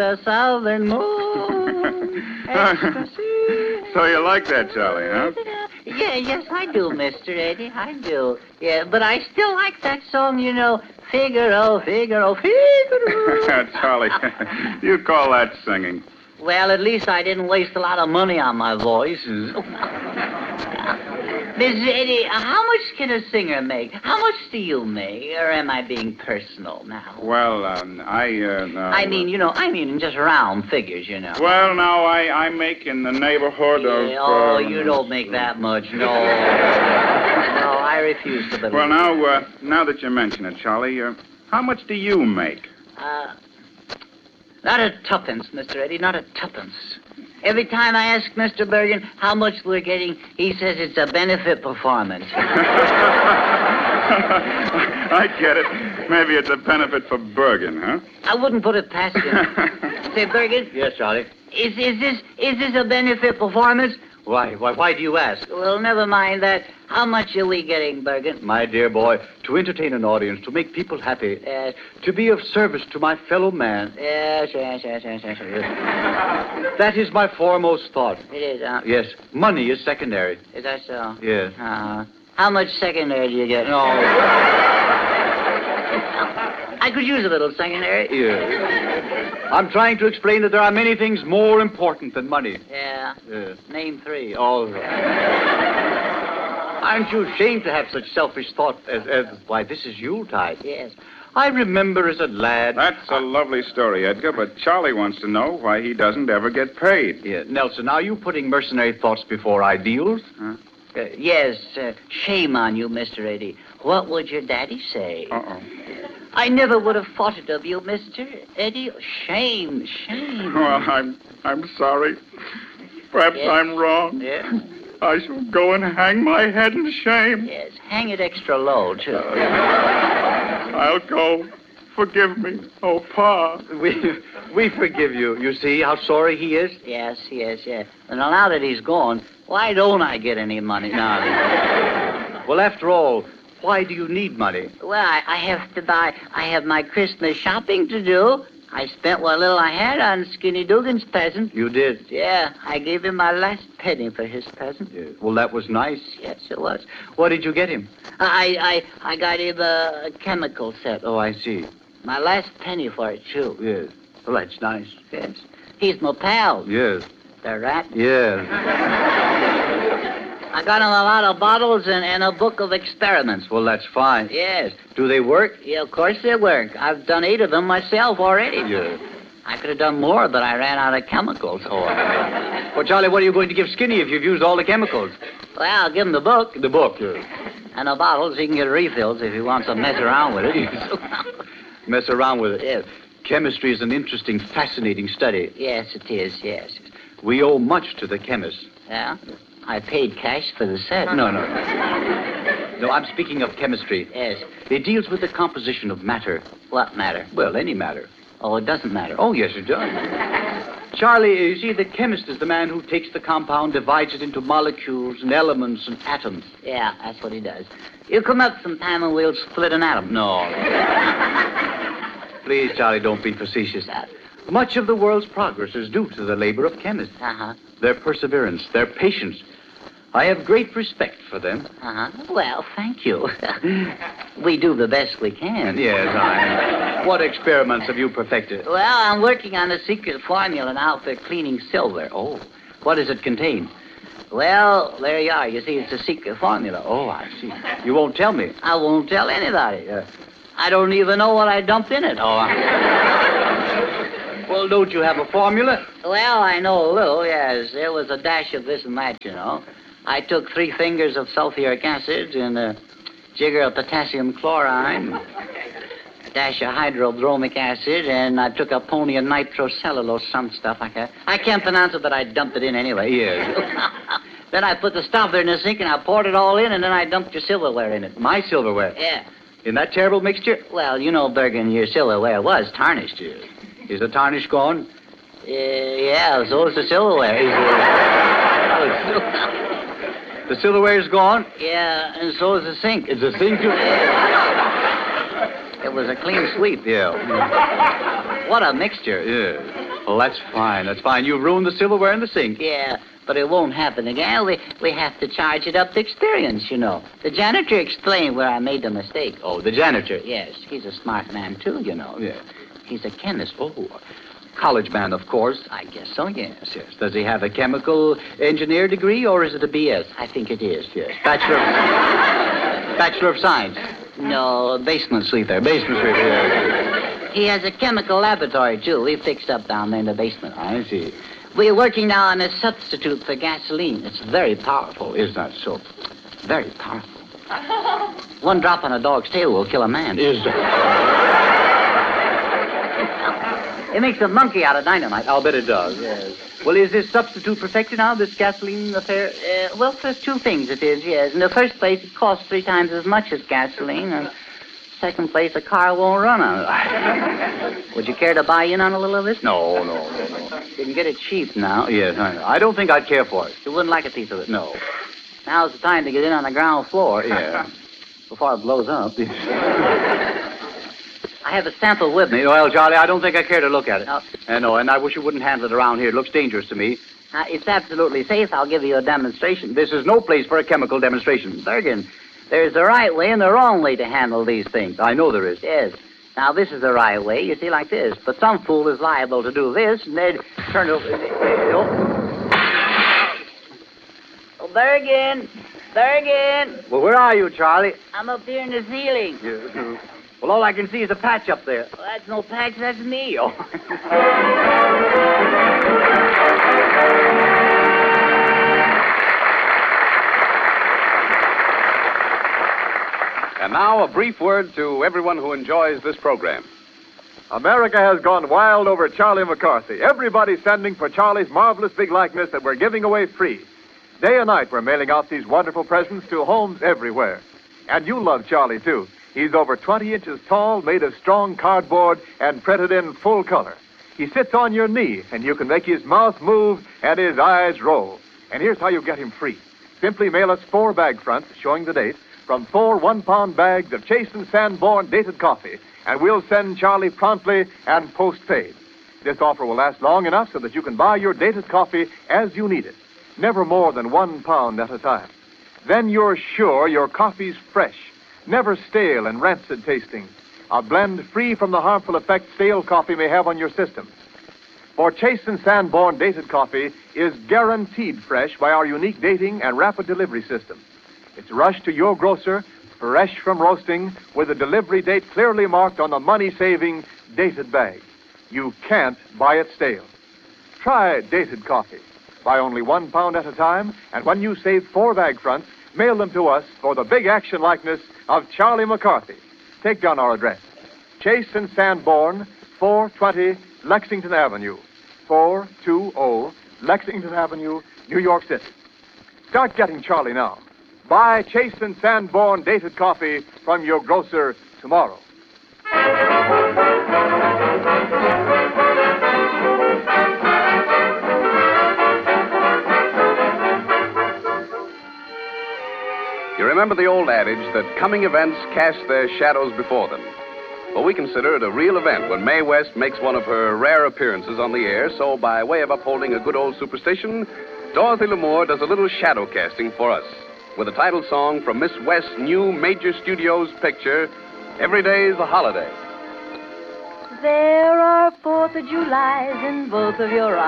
the southern moon. Ecstasy. So you like that, Charlie, huh? Yeah, yes, I do, Mr. Eddie. I do. Yeah, but I still like that song, you know, Figaro, Figaro, Figaro. Charlie, you call that singing. Well, at least I didn't waste a lot of money on my voice. Mr. Eddie, how much can a singer make? How much do you make? Or am I being personal now? Well, I mean, in just round figures, you know. Well, now, I make in the neighborhood of... you don't make that much, no. No, I refuse to believe Well, now that you mention it, Charlie, how much do you make? Not a tuppence, Mr. Eddie, not a tuppence. Every time I ask Mr. Bergen how much we're getting, he says it's a benefit performance. I get it. Maybe it's a benefit for Bergen, huh? I wouldn't put it past him. Say, Bergen. Yes, Charlie. Is this a benefit performance? Why do you ask? Well, never mind that. How much are we getting, Bergen? My dear boy, to entertain an audience, to make people happy, to be of service to my fellow man. Yes. That is my foremost thought. It is, Yes, money is secondary. Is that so? Yes. How much secondary do you get? No. I could use a little secondary. Yes. I'm trying to explain that there are many things more important than money. Yeah. Yes. Name 3. All right. Aren't you ashamed to have such selfish thought as why, this is Yuletide? Yes. I remember as a lad... That's a lovely story, Edgar, but Charlie wants to know why he doesn't ever get paid. Yeah, Nelson, are you putting mercenary thoughts before ideals? Huh? Yes, shame on you, Mr. Eddie. What would your daddy say? Uh-oh. I never would have thought it of you, Mr. Eddie. Shame. Well, I'm sorry. Perhaps Yes. I'm wrong. Yeah. I shall go and hang my head in shame. Yes, hang it extra low, too. I'll go. Forgive me. Oh, Pa. We forgive you. You see how sorry he is? Yes. And now that he's gone, why don't I get any money now? Well, after all, why do you need money? Well, I have to buy. I have my Christmas shopping to do. I spent what little I had on Skinny Dugan's present. You did? Yeah, I gave him my last penny for his present. Yeah. Well, that was nice. Yes, it was. What did you get him? I got him a chemical set. Oh, I see. My last penny for it, too. Yes. Well, that's nice. Yes. He's my pal. Yes. The rat. Yes. I got him a lot of bottles and a book of experiments. Well, that's fine. Yes. Do they work? Yeah, of course they work. I've done 8 of them myself already. Yes. I could have done more, but I ran out of chemicals. Well, Charlie, what are you going to give Skinny if you've used all the chemicals? Well, I'll give him the book. The book, yes. And the bottles. He can get refills if he wants to mess around with it. Mess around with it. Yes. Chemistry is an interesting, fascinating study. Yes, it is, yes. We owe much to the chemists. Yeah? I paid cash for the set. No, I'm speaking of chemistry. Yes. It deals with the composition of matter. What matter? Well, any matter. Oh, it doesn't matter. Oh, yes, it does. Charlie, you see, the chemist is the man who takes the compound, divides it into molecules and elements and atoms. Yeah, that's what he does. You come up sometime and we'll split an atom. No. Please, Charlie, don't be facetious. Much of the world's progress is due to the labor of chemists. Uh-huh. Their perseverance, their patience. I have great respect for them. Uh-huh. Well, thank you. We do the best we can. Yes, What experiments have you perfected? Well, I'm working on a secret formula now for cleaning silver. Oh, what does it contain? Well, there you are. You see, it's a secret formula. Oh, I see. You won't tell me. I won't tell anybody. I don't even know what I dumped in it. Well, don't you have a formula? Well, I know a little, yes. There was a dash of this and that, you know. I took 3 fingers of sulfuric acid and a jigger of potassium chloride, a dash of hydrodromic acid, and I took a pony of nitrocellulose, some stuff like that. I can't pronounce it, but I dumped it in anyway. Yes. Then I put the stopper in the sink and I poured it all in, and then I dumped your silverware in it. My silverware? Yeah. In that terrible mixture? Well, you know, Bergen, your silverware was tarnished. Is the tarnish gone? Yeah, so is the silverware. The silverware's gone? Yeah, and so is the sink. Is the sink too? It was a clean sweep. Yeah. What a mixture. Yeah. Well, that's fine. That's fine. You've ruined the silverware in the sink. Yeah, but it won't happen again. We have to charge it up to experience, you know. The janitor explained where I made the mistake. Oh, the janitor. Yes, he's a smart man, too, you know. Yeah. He's a chemist. Oh, college man, of course. I guess so, yes. Yes. Does he have a chemical engineer degree, or is it a BS? I think it is. Yes. Bachelor of Science. No, basement sweeper. Basement sweeper. Yeah. He has a chemical laboratory, too. We fixed up down there in the basement. I see. We're working now on a substitute for gasoline. It's very powerful. Is that so? Very powerful. One drop on a dog's tail will kill a man. Is that? It makes a monkey out of dynamite. I'll bet it does. Yes. Well, is this substitute perfected now, this gasoline affair? Well, there's two things it is, yes. In the first place, it costs 3 times as much as gasoline. And second place, a car won't run on it. Would you care to buy in on a little of this? No. You can get it cheap now. Yes, I know. I don't think I'd care for it. You wouldn't like a piece of it? No. Now's the time to get in on the ground floor. Yeah. Before it blows up. I have a sample with me. Well, Charlie, I don't think I care to look at it. No. No, and I wish you wouldn't handle it around here. It looks dangerous to me. It's absolutely safe. I'll give you a demonstration. This is no place for a chemical demonstration. Bergen, there's the right way and the wrong way to handle these things. I know there is. Yes. Now, this is the right way. You see, like this. But some fool is liable to do this, and they'd turn it... Oh, Bergen! Well, where are you, Charlie? I'm up here in the ceiling. Well, all I can see is a patch up there. Well, that's no patch, that's me. Oh. And now a brief word to everyone who enjoys this program. America has gone wild over Charlie McCarthy. Everybody's sending for Charlie's marvelous big likeness that we're giving away free. Day and night, we're mailing out these wonderful presents to homes everywhere. And you love Charlie, too. He's over 20 inches tall, made of strong cardboard, and printed in full color. He sits on your knee, and you can make his mouth move and his eyes roll. And here's how you get him free. Simply mail us 4 bag fronts showing the date from 4 one-pound bags of Chase & Sanborn dated coffee, and we'll send Charlie promptly and postpaid. This offer will last long enough so that you can buy your dated coffee as you need it, never more than 1 pound at a time. Then you're sure your coffee's fresh, never stale and rancid tasting, a blend free from the harmful effect stale coffee may have on your system. For Chase & Sanborn dated coffee is guaranteed fresh by our unique dating and rapid delivery system. It's rushed to your grocer, fresh from roasting, with a delivery date clearly marked on the money-saving dated bag. You can't buy it stale. Try dated coffee. Buy only 1 pound at a time, and when you save 4 bag fronts, mail them to us for the big action likeness of Charlie McCarthy. Take down our address. Chase & Sanborn, 420 Lexington Avenue. 420 Lexington Avenue, New York City. Start getting Charlie now. Buy Chase & Sanborn dated coffee from your grocer tomorrow. You remember the old adage that coming events cast their shadows before them. Well, we consider it a real event when Mae West makes one of her rare appearances on the air, so by way of upholding a good old superstition, Dorothy Lamour does a little shadow casting for us with a title song from Miss West's new Major Studios picture, Every Day's a Holiday. There are 4th of Julys in both of your